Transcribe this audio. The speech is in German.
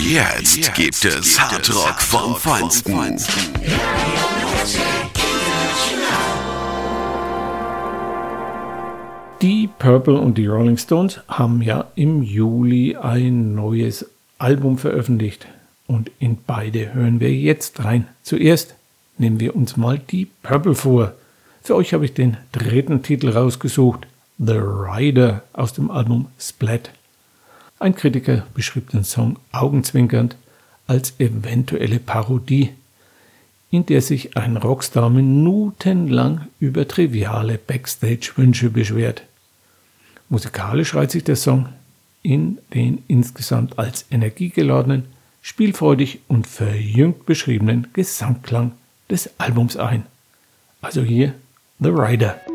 Jetzt gibt es Hardrock vom Feinsten. Die Purple und die Rolling Stones haben ja im Juli ein neues Album veröffentlicht und in beide hören wir jetzt rein. Zuerst nehmen wir uns mal die Purple vor. Für euch habe ich den dritten Titel rausgesucht, The Rider aus dem Album Splat. Ein Kritiker beschrieb den Song augenzwinkernd als eventuelle Parodie, in der sich ein Rockstar minutenlang über triviale Backstage-Wünsche beschwert. Musikalisch reiht sich der Song in den insgesamt als energiegeladenen, spielfreudig und verjüngt beschriebenen Gesangklang des Albums ein. Also hier The Rider.